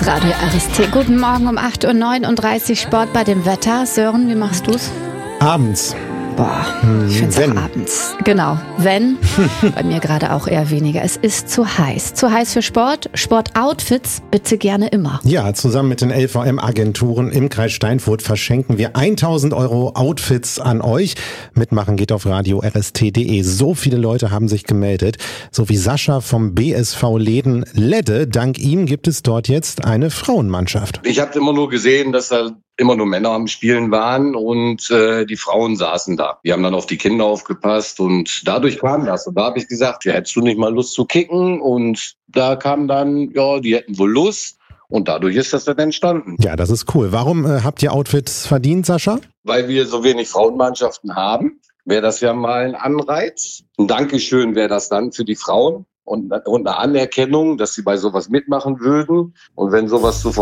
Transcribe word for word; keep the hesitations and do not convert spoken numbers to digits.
ist Radio R S T. Guten Morgen um acht Uhr neununddreißig Sport bei dem Wetter. Sören, wie machst du's? Abends. Boah, ich finde es auch abends. Genau, wenn, bei mir gerade auch eher weniger. Es ist zu heiß. Zu heiß für Sport. Sportoutfits bitte gerne immer. Ja, zusammen mit den L V M-Agenturen im Kreis Steinfurt verschenken wir tausend Euro Outfits an euch. Mitmachen geht auf radio r s t punkt d e. So viele Leute haben sich gemeldet. So wie Sascha vom B S V Läden Ledde. Dank ihm gibt es dort jetzt eine Frauenmannschaft. Ich habe immer nur gesehen, dass da immer nur Männer am Spielen waren und äh, die Frauen saßen da. Die haben dann auf die Kinder aufgepasst und dadurch kam das. Und da habe ich gesagt, ja, hättest du nicht mal Lust zu kicken? Und da kam dann, ja, die hätten wohl Lust. Und dadurch ist das dann entstanden. Ja, das ist cool. Warum äh, habt ihr Outfits verdient, Sascha? Weil wir so wenig Frauenmannschaften haben, wäre das ja mal ein Anreiz. Ein Dankeschön wäre das dann für die Frauen und, und eine Anerkennung, dass sie bei sowas mitmachen würden. Und wenn sowas zu